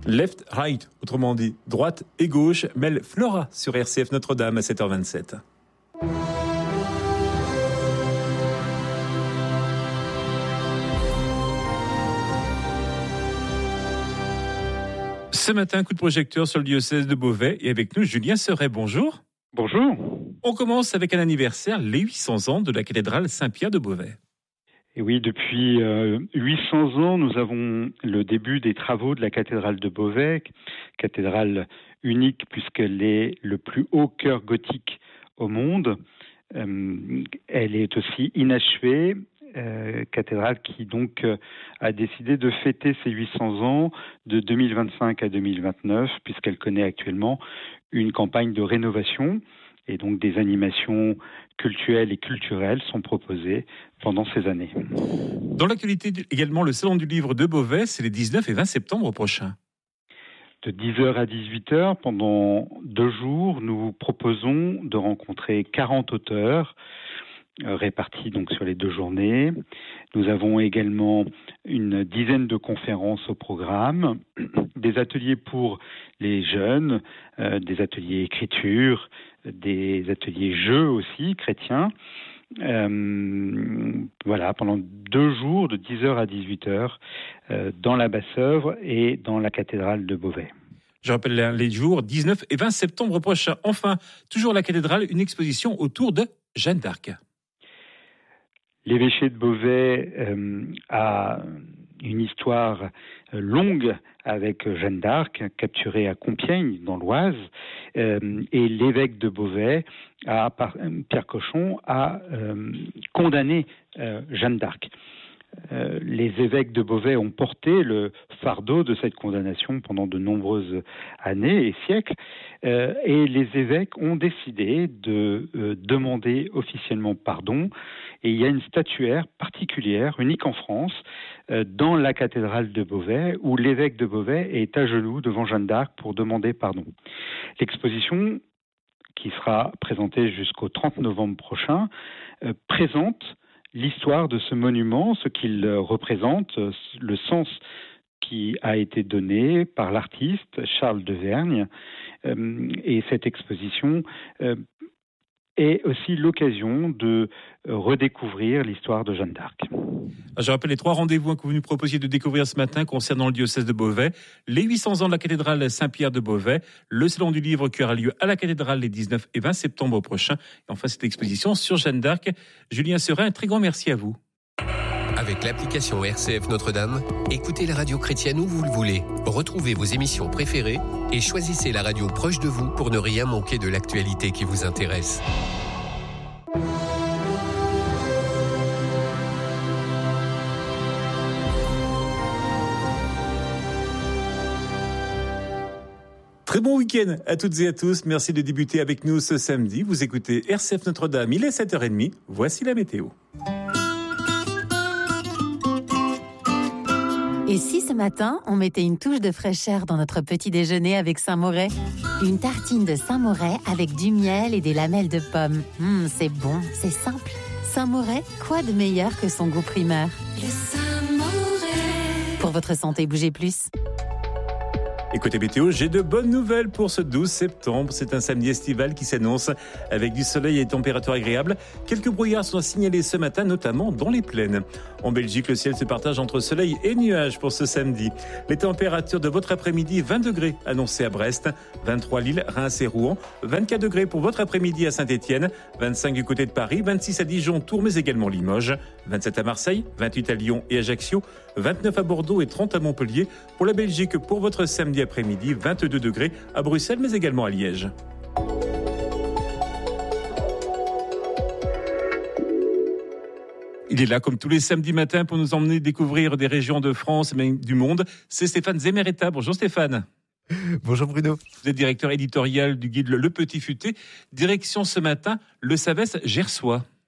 Left, right, autrement dit droite et gauche, mêle Flora sur RCF Notre-Dame à 7h27. Ce matin, coup de projecteur sur le diocèse de Beauvais et avec nous Julien Serret, bonjour. Bonjour. On commence avec un anniversaire, les 800 ans de la cathédrale Saint-Pierre de Beauvais. Et oui, depuis 800 ans, nous avons le début des travaux de la cathédrale de Beauvais, cathédrale unique puisqu'elle est le plus haut chœur gothique au monde. Elle est aussi inachevée, cathédrale qui donc a décidé de fêter ses 800 ans de 2025 à 2029 puisqu'elle connaît actuellement une campagne de rénovation. Et donc des animations culturelles et culturelles sont proposées pendant ces années. Dans l'actualité également, le Salon du Livre de Beauvais, c'est les 19 et 20 septembre prochains. De 10h à 18h, pendant 2 jours, nous proposons de rencontrer 40 auteurs répartis donc sur les 2 journées. Nous avons également une dizaine de conférences au programme, des ateliers pour les jeunes, des ateliers écriture, des ateliers jeux aussi chrétiens. Voilà, pendant 2 jours de 10h à 18h dans la Basse-Œuvre et dans la cathédrale de Beauvais. Je rappelle les jours 19 et 20 septembre prochains. Enfin, toujours à la cathédrale, une exposition autour de Jeanne d'Arc. L'évêché de Beauvais a une histoire longue avec Jeanne d'Arc, capturée à Compiègne, dans l'Oise, et l'évêque de Beauvais, Pierre Cochon, a condamné Jeanne d'Arc. Les évêques de Beauvais ont porté le fardeau de cette condamnation pendant de nombreuses années et siècles, et les évêques ont décidé de demander officiellement pardon. Et il y a une statuaire particulière, unique en France, dans la cathédrale de Beauvais, où l'évêque de Beauvais est à genoux devant Jeanne d'Arc pour demander pardon. L'exposition, qui sera présentée jusqu'au 30 novembre prochain, présente l'histoire de ce monument, ce qu'il représente, le sens qui a été donné par l'artiste Charles de Vergne. Et cette exposition est aussi l'occasion de redécouvrir l'histoire de Jeanne d'Arc. Je rappelle les 3 rendez-vous que vous nous proposiez de découvrir ce matin concernant le diocèse de Beauvais. Les 800 ans de la cathédrale Saint-Pierre de Beauvais, le Salon du Livre qui aura lieu à la cathédrale les 19 et 20 septembre prochains. Et enfin, cette exposition sur Jeanne d'Arc. Julien Serret, un très grand merci à vous. Avec l'application RCF Notre-Dame, écoutez la radio chrétienne où vous le voulez. Retrouvez vos émissions préférées et choisissez la radio proche de vous pour ne rien manquer de l'actualité qui vous intéresse. Très bon week-end à toutes et à tous. Merci de débuter avec nous ce samedi. Vous écoutez RCF Notre-Dame, il est 7h30. Voici la météo. Et si ce matin, on mettait une touche de fraîcheur dans notre petit déjeuner avec Saint-Moret ? Une tartine de Saint-Moret avec du miel et des lamelles de pommes. C'est bon, c'est simple. Saint-Moret, quoi de meilleur que son goût primaire ? Le Saint-Moret. Pour votre santé, bougez plus. Écoutez météo, j'ai de bonnes nouvelles pour ce 12 septembre. C'est un samedi estival qui s'annonce avec du soleil et des températures agréables. Quelques brouillards sont signalés ce matin, notamment dans les plaines. En Belgique, le ciel se partage entre soleil et nuages pour ce samedi. Les températures de votre après-midi, 20 degrés annoncées à Brest, 23 Lille, Reims et Rouen, 24 degrés pour votre après-midi à Saint-Étienne, 25 du côté de Paris, 26 à Dijon, Tours, mais également Limoges, 27 à Marseille, 28 à Lyon et Ajaccio, 29 à Bordeaux et 30 à Montpellier. Pour la Belgique, pour votre samedi après-midi, 22 degrés à Bruxelles, mais également à Liège. Il est là, comme tous les samedis matins, pour nous emmener découvrir des régions de France, mais du monde. C'est Stéphane Zemeretta. Bonjour Stéphane. Bonjour Bruno. Vous êtes directeur éditorial du guide Le Petit Futé. Direction ce matin, le Savès gersois.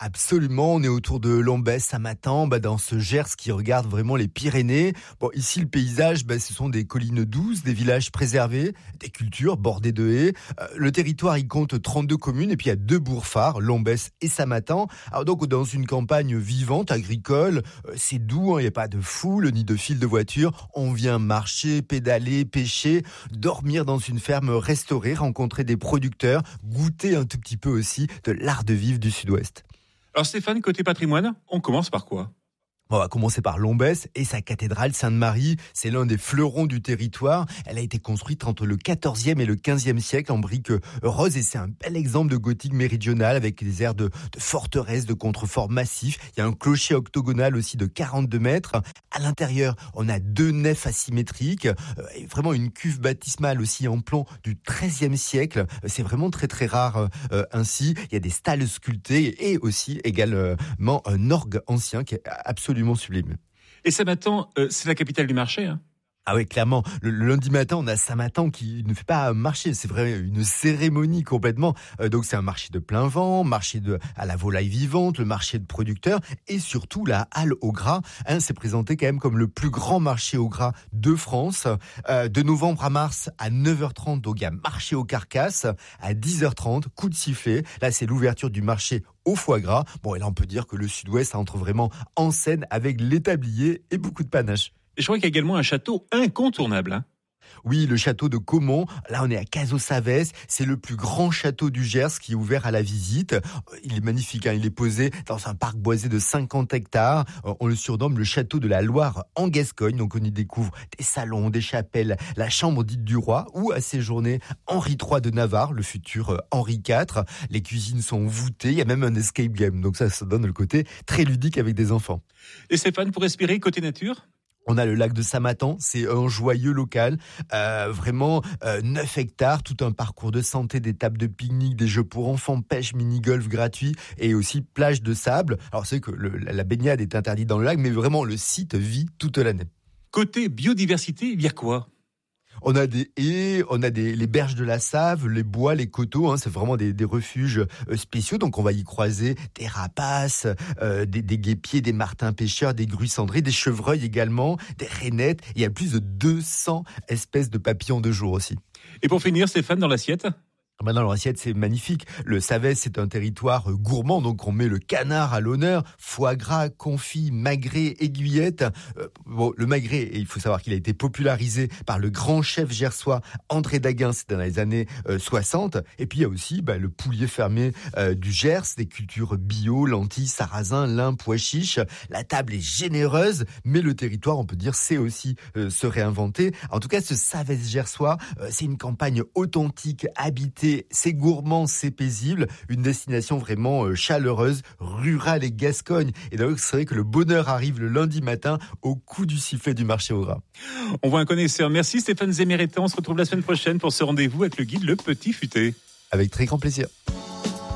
Absolument, on est autour de Lombès, Samatan, dans ce Gers qui regarde vraiment les Pyrénées. Bon, ici, le paysage, ce sont des collines douces, des villages préservés, des cultures bordées de haies. Le territoire, il compte 32 communes et puis il y a 2 bourgs phares, Lombès et Samatan. Alors donc, dans une campagne vivante, agricole, c'est doux, il n'y a pas de foule ni de fil de voiture. On vient marcher, pédaler, pêcher, dormir dans une ferme restaurée, rencontrer des producteurs, goûter un tout petit peu aussi de l'art de vivre du sud-ouest. Alors Stéphane, côté patrimoine, on commence par quoi ? On va commencer par Lombès et sa cathédrale Sainte-Marie. C'est l'un des fleurons du territoire. Elle a été construite entre le 14e et le 15e siècle en briques roses et c'est un bel exemple de gothique méridional avec des airs de forteresse, de contreforts massifs. Il y a un clocher octogonal aussi de 42 mètres. À l'intérieur, on a 2 nefs asymétriques et vraiment une cuve baptismale aussi en plomb du 13e siècle. C'est vraiment très très rare ainsi. Il y a des stalles sculptées et aussi également un orgue ancien qui est absolument sublime. Et Samatan, c'est la capitale du marché, hein ? Ah oui, clairement. Le lundi matin, on a Samatan qui ne fait pas marché. C'est vrai, une cérémonie complètement. Donc, c'est un marché de plein vent, marché à la volaille vivante, le marché de producteurs et surtout la halle au gras. C'est présenté quand même comme le plus grand marché au gras de France. De novembre à mars, à 9h30, donc il y a marché aux carcasses. À 10h30, coup de sifflet. Là, c'est l'ouverture du marché au foie gras. Bon, et là, on peut dire que le sud-ouest entre vraiment en scène avec l'établier et beaucoup de panache. Et je crois qu'il y a également un château incontournable, hein. Oui, le château de Caumont. Là, on est à Cazaux-Savès. C'est le plus grand château du Gers qui est ouvert à la visite. Il est magnifique, Il est posé dans un parc boisé de 50 hectares. On le surnomme le château de la Loire en Gascogne. Donc, on y découvre des salons, des chapelles, la chambre dite du roi où a séjourné Henri III de Navarre, le futur Henri IV. Les cuisines sont voûtées. Il y a même un escape game. Donc, ça donne le côté très ludique avec des enfants. Et Stéphane, pour respirer, côté nature ? On a le lac de Samatan, c'est un joyeux local, vraiment 9 hectares, tout un parcours de santé, des tables de pique-nique, des jeux pour enfants, pêche, mini-golf gratuit et aussi plage de sable. Alors c'est que la baignade est interdite dans le lac, mais vraiment le site vit toute l'année. Côté biodiversité, il y a quoi ? On a des haies, les berges de la Save, les bois, les coteaux, c'est vraiment des refuges spéciaux. Donc on va y croiser des rapaces, des guêpiers, des martins pêcheurs, des grues cendrées, des chevreuils également, des rainettes. Il y a plus de 200 espèces de papillons de jour aussi. Et pour finir, Stéphane, dans l'assiette ? Dans l'assiette, c'est magnifique. Le Savès, c'est un territoire gourmand, donc on met le canard à l'honneur. Foie gras, confit, magret, aiguillette. Le magret, il faut savoir qu'il a été popularisé par le grand chef gersois André Daguin, c'est dans les années 60. Et puis il y a aussi le poulier fermé du Gers, des cultures bio, lentilles, sarrasin, lin, pois chiches. La table est généreuse, mais le territoire, on peut dire, sait aussi se réinventer. En tout cas, ce Savès gersois, c'est une campagne authentique, habitée. C'est gourmand, c'est paisible, une destination vraiment chaleureuse, rurale et gascogne. Et donc c'est vrai que le bonheur arrive le lundi matin au coup du sifflet du marché au gras. On voit un connaisseur. Merci Stéphane Zéméretan. On se retrouve la semaine prochaine pour ce rendez-vous avec le guide Le Petit Futé. Avec très grand plaisir.